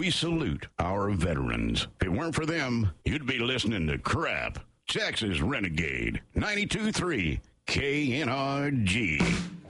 We salute our veterans. If it weren't for them, you'd be listening to crap. Texas Renegade 92.3 KNRG.